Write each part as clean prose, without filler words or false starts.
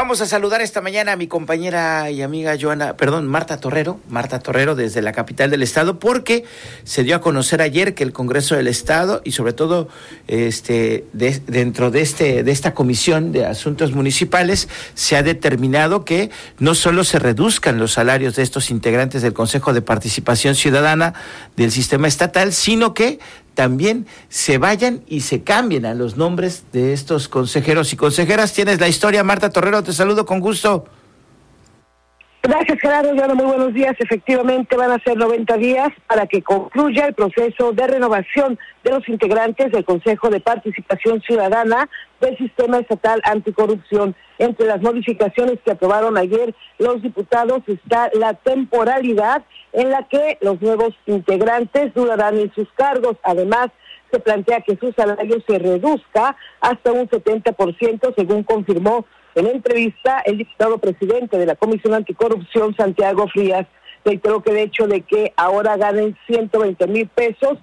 Vamos a saludar esta mañana a mi compañera y amiga Marta Torrero desde la capital del estado, porque se dio a conocer ayer que el Congreso del Estado y sobre todo dentro de esta Comisión de Asuntos Municipales se ha determinado que no solo se reduzcan los salarios de estos integrantes del Consejo de Participación Ciudadana del sistema estatal, sino que también se vayan y se cambien a los nombres de estos consejeros y consejeras. Tienes la historia, Marta Torrero, te saludo con gusto. Gracias, Gerardo. Muy buenos días. Efectivamente, van a ser 90 días para que concluya el proceso de renovación de los integrantes del Consejo de Participación Ciudadana del Sistema Estatal Anticorrupción. Entre las modificaciones que aprobaron ayer los diputados está la temporalidad en la que los nuevos integrantes durarán en sus cargos. Además, se plantea que su salario se reduzca hasta un 70%, según confirmó en entrevista el diputado presidente de la Comisión Anticorrupción, Santiago Frías. Reiteró que el hecho de que ahora ganen 120,000 pesos,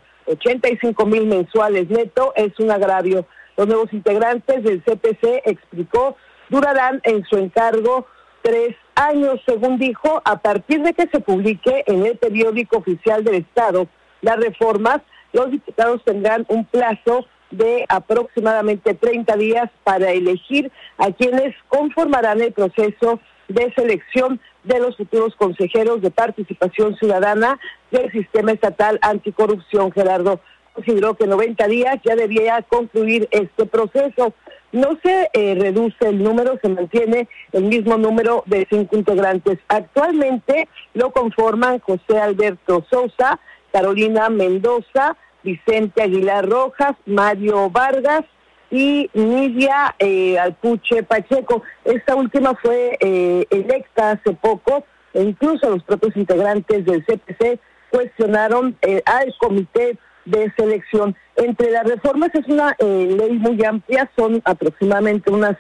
85,000 mensuales neto, es un agravio. Los nuevos integrantes del CPC, explicó, durarán en su encargo 3 años, según dijo, a partir de que se publique en el periódico oficial del Estado las reformas. Los diputados tendrán un plazo de aproximadamente 30 días para elegir a quienes conformarán el proceso de selección de los futuros consejeros de Participación Ciudadana del Sistema Estatal Anticorrupción. Gerardo consideró que 90 días ya debía concluir este proceso. No se reduce el número, se mantiene el mismo número de 5 integrantes. Actualmente lo conforman José Alberto Sousa, Carolina Mendoza, Vicente Aguilar Rojas, Mario Vargas y Nidia Alpuche Pacheco. Esta última fue electa hace poco, e incluso los propios integrantes del CPC cuestionaron al comité de selección. Entre las reformas es una ley muy amplia, son aproximadamente unas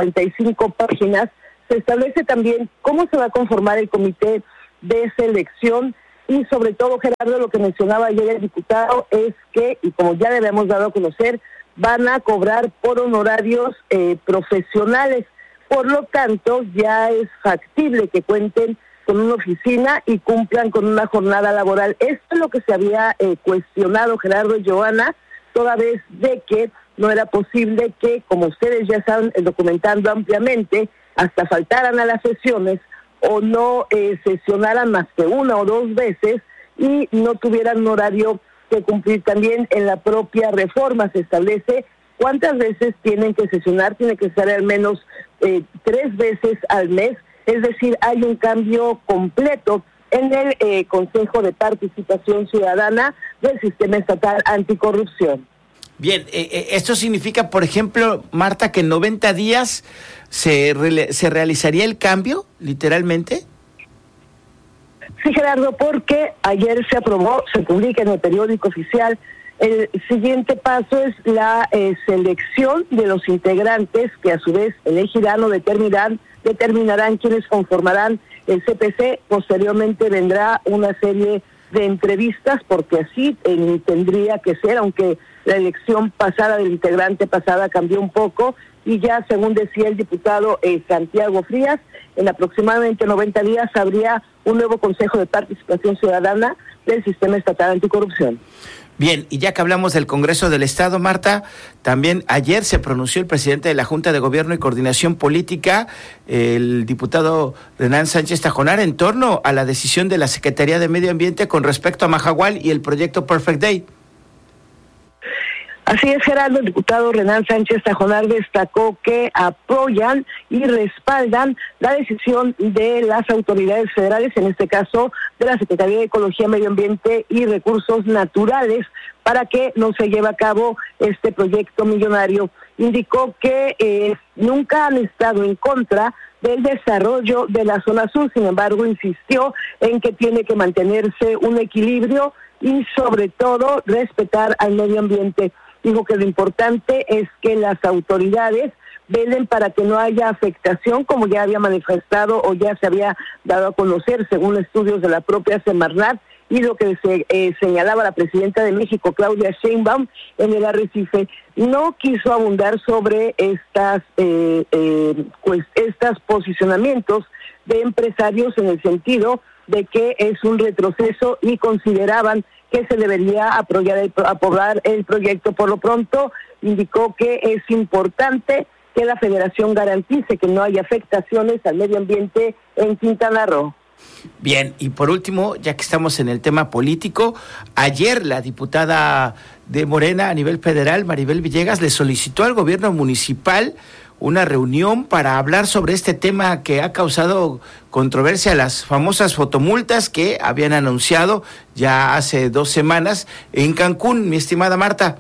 45 páginas. Se establece también cómo se va a conformar el comité de selección y sobre todo, Gerardo, lo que mencionaba ayer el diputado es que, y como ya le habíamos dado a conocer, van a cobrar por honorarios profesionales. Por lo tanto, ya es factible que cuenten con una oficina y cumplan con una jornada laboral. Esto es lo que se había cuestionado, Gerardo y Joana, toda vez de que no era posible que, como ustedes ya están documentando ampliamente, hasta faltaran a las sesiones o no sesionaran más que 1 o 2 veces y no tuvieran un horario que cumplir. También en la propia reforma se establece cuántas veces tienen que sesionar, tiene que ser al menos 3 veces al mes. Es decir, hay un cambio completo en el Consejo de Participación Ciudadana del Sistema Estatal Anticorrupción. Bien, esto significa, por ejemplo, Marta, que en 90 días se realizaría el cambio, literalmente. Sí, Gerardo, porque ayer se aprobó, se publica en el periódico oficial. El siguiente paso es la selección de los integrantes que a su vez elegirán o determinarán quienes conformarán el CPC. Posteriormente vendrá una serie de entrevistas, porque así tendría que ser, aunque la elección pasada del integrante pasada cambió un poco, y ya según decía el diputado Santiago Frías, en aproximadamente 90 días habría un nuevo Consejo de Participación Ciudadana del Sistema Estatal Anticorrupción. Bien, y ya que hablamos del Congreso del Estado, Marta, también ayer se pronunció el presidente de la Junta de Gobierno y Coordinación Política, el diputado Renan Sánchez Tajonar, en torno a la decisión de la Secretaría de Medio Ambiente con respecto a Mahahual y el proyecto Perfect Day. Así es, Gerardo. El diputado Renan Sánchez Tajonar destacó que apoyan y respaldan la decisión de las autoridades federales, en este caso de la Secretaría de Ecología, Medio Ambiente y Recursos Naturales, para que no se lleve a cabo este proyecto millonario. Indicó que nunca han estado en contra del desarrollo de la zona sur, sin embargo insistió en que tiene que mantenerse un equilibrio y sobre todo respetar al medio ambiente. Dijo que lo importante es que las autoridades velen para que no haya afectación, como ya había manifestado o ya se había dado a conocer según estudios de la propia Semarnat, y lo que señalaba la presidenta de México, Claudia Sheinbaum, en el Arrecife. No quiso abundar sobre estos posicionamientos de empresarios en el sentido de que es un retroceso y consideraban que se debería aprobar el proyecto. Por lo pronto, indicó que es importante que la Federación garantice que no haya afectaciones al medio ambiente en Quintana Roo. Bien, y por último, ya que estamos en el tema político, ayer la diputada de Morena a nivel federal, Maribel Villegas, le solicitó al gobierno municipal una reunión para hablar sobre este tema que ha causado controversia, las famosas fotomultas que habían anunciado ya hace 2 semanas en Cancún, mi estimada Marta.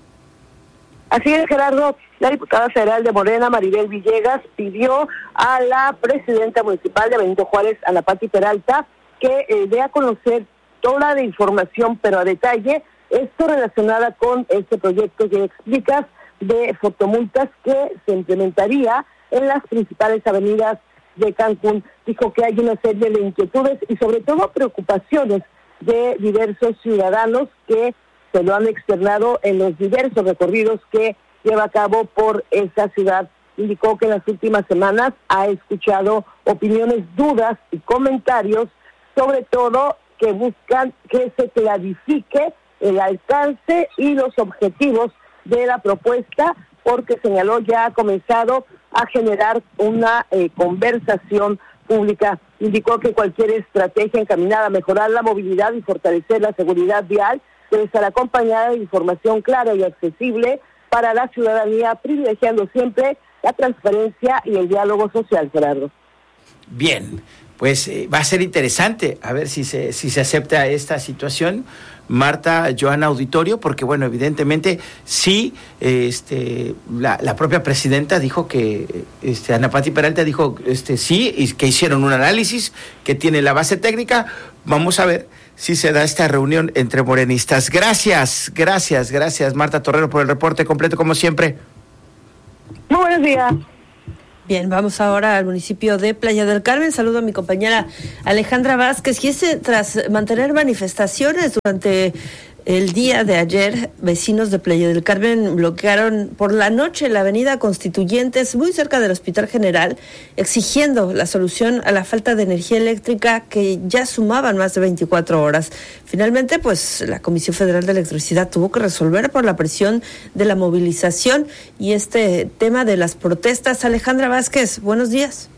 Así es, Gerardo. La diputada federal de Morena, Maribel Villegas, pidió a la presidenta municipal de Benito Juárez, Ana Pati Peralta, que dé a conocer toda la información, pero a detalle, esto relacionada con este proyecto que explicas de fotomultas que se implementaría en las principales avenidas de Cancún. Dijo que hay una serie de inquietudes y sobre todo preocupaciones de diversos ciudadanos que se lo han externado en los diversos recorridos que lleva a cabo por esa ciudad. Indicó que en las últimas semanas ha escuchado opiniones, dudas y comentarios, sobre todo que buscan que se clarifique el alcance y los objetivos de la propuesta, porque señaló ya ha comenzado a generar una conversación pública. Indicó que cualquier estrategia encaminada a mejorar la movilidad y fortalecer la seguridad vial debe estar acompañada de información clara y accesible para la ciudadanía, privilegiando siempre la transparencia y el diálogo social, Gerardo. Bien, pues va a ser interesante a ver si se acepta esta situación, Marta, Joana Auditorio, porque bueno, evidentemente sí, la propia presidenta dijo que, Ana Pati Peralta dijo sí, y que hicieron un análisis que tiene la base técnica. Vamos a ver si se da esta reunión entre morenistas. Gracias, Marta Torrero, por el reporte completo, como siempre. Muy buenos días. Bien, vamos ahora al municipio de Playa del Carmen. Saludo a mi compañera Alejandra Vázquez. Y tras mantener manifestaciones durante el día de ayer, vecinos de Playa del Carmen bloquearon por la noche la avenida Constituyentes, muy cerca del Hospital General, exigiendo la solución a la falta de energía eléctrica que ya sumaban más de 24 horas. Finalmente, pues la Comisión Federal de Electricidad tuvo que resolver por la presión de la movilización y este tema de las protestas. Alejandra Vázquez, buenos días.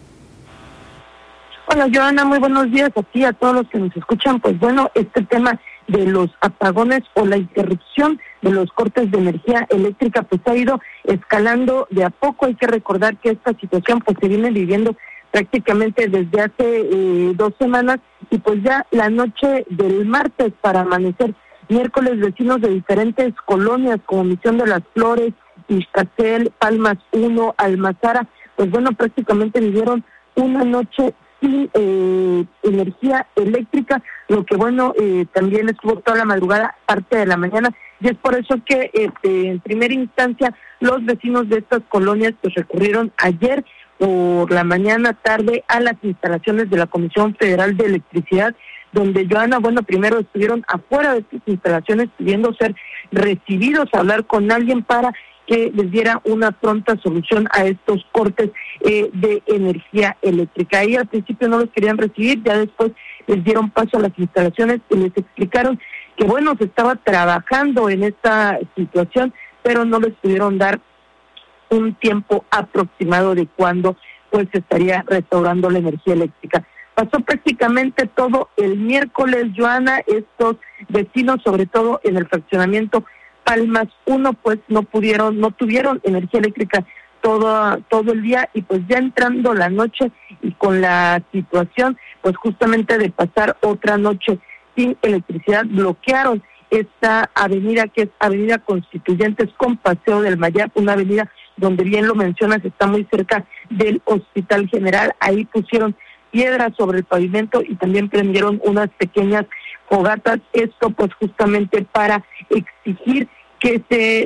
Hola, Joana, muy buenos días a ti, a todos los que nos escuchan. Pues bueno, este tema de los apagones o la interrupción de los cortes de energía eléctrica pues ha ido escalando de a poco. Hay que recordar que esta situación pues se viene viviendo prácticamente desde hace 2 semanas y pues ya la noche del martes para amanecer miércoles, vecinos de diferentes colonias como Misión de las Flores, Ixcacel, Palmas 1, Almazara, pues bueno, prácticamente vivieron una noche sin energía eléctrica, lo que bueno, también estuvo toda la madrugada, parte de la mañana, y es por eso que en primera instancia los vecinos de estas colonias pues recurrieron ayer por la mañana tarde a las instalaciones de la Comisión Federal de Electricidad, donde Joana, bueno, primero estuvieron afuera de estas instalaciones pidiendo ser recibidos, hablar con alguien para que les diera una pronta solución a estos cortes de energía eléctrica. Ahí al principio no los querían recibir, ya después les dieron paso a las instalaciones y les explicaron que bueno, se estaba trabajando en esta situación, pero no les pudieron dar un tiempo aproximado de cuándo pues se estaría restaurando la energía eléctrica. Pasó prácticamente todo el miércoles, Joana, estos vecinos, sobre todo en el fraccionamiento Palmas 1, pues no tuvieron energía eléctrica todo el día, y pues ya entrando la noche y con la situación pues justamente de pasar otra noche sin electricidad, bloquearon esta avenida que es Avenida Constituyentes con Paseo del Mayab, una avenida donde bien lo mencionas, está muy cerca del Hospital General. Ahí pusieron piedras sobre el pavimento y también prendieron unas pequeñas fogatas, esto pues justamente para exigir que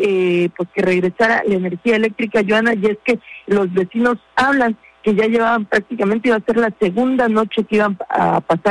que regresara la energía eléctrica, Joana, y es que los vecinos hablan que ya llevaban prácticamente, iba a ser la segunda noche que iban a pasar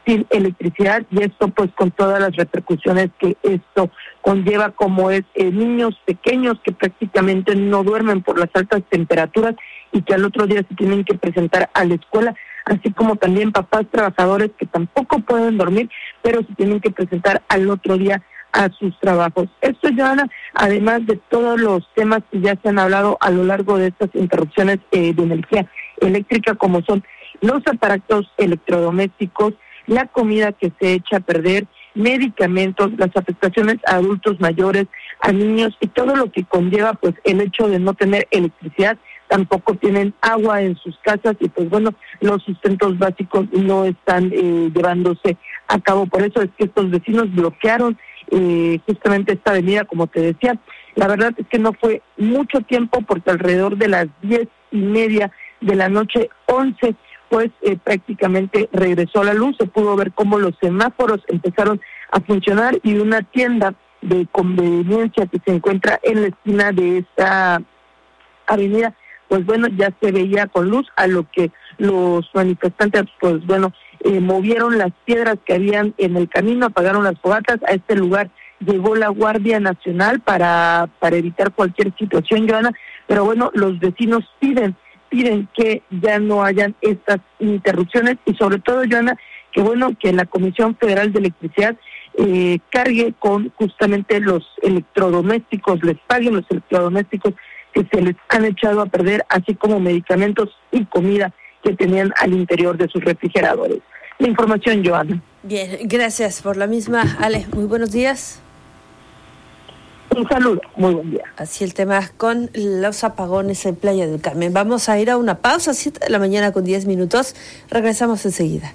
sin electricidad, y esto pues con todas las repercusiones que esto conlleva, como es niños pequeños que prácticamente no duermen por las altas temperaturas y que al otro día se tienen que presentar a la escuela, así como también papás trabajadores que tampoco pueden dormir, pero se tienen que presentar al otro día a sus trabajos. Esto, Joana, además de todos los temas que ya se han hablado a lo largo de estas interrupciones de energía eléctrica, como son los aparatos electrodomésticos, la comida que se echa a perder, medicamentos, las afectaciones a adultos mayores, a niños y todo lo que conlleva pues el hecho de no tener electricidad. Tampoco tienen agua en sus casas y pues bueno, los sustentos básicos no están llevándose a cabo. Por eso es que estos vecinos bloquearon justamente esta avenida, como te decía. La verdad es que no fue mucho tiempo, porque alrededor de las 10:30 de la noche, 11, pues prácticamente regresó la luz. Se pudo ver cómo los semáforos empezaron a funcionar y una tienda de conveniencia que se encuentra en la esquina de esta avenida, pues bueno, ya se veía con luz, a lo que los manifestantes, pues bueno, movieron las piedras que habían en el camino, apagaron las fogatas. A este lugar llegó la Guardia Nacional para evitar cualquier situación, Joana, pero bueno, los vecinos piden que ya no hayan estas interrupciones y sobre todo, Joana, que bueno, que la Comisión Federal de Electricidad cargue con justamente los electrodomésticos, les paguen los electrodomésticos que se les han echado a perder, así como medicamentos y comida que tenían al interior de sus refrigeradores. La información, Joana. Bien, gracias por la misma, Ale. Muy buenos días. Un saludo, muy buen día. Así el tema con los apagones en Playa del Carmen. Vamos a ir a una pausa, 7 de la mañana con 10 minutos. Regresamos enseguida.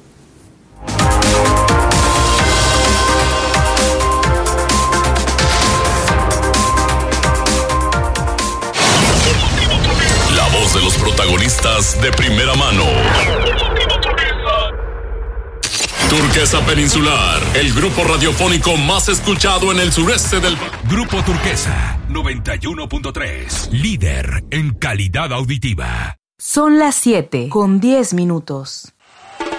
La voz de los protagonistas de primera mano. Turquesa Peninsular, el grupo radiofónico más escuchado en el sureste del... Grupo Turquesa, 91.3, líder en calidad auditiva. Son las 7:10.